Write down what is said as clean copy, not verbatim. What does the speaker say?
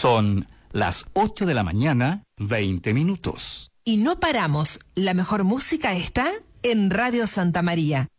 Son las 8 de la mañana, 20 minutos. Y no paramos. La mejor música está en Radio Santa María.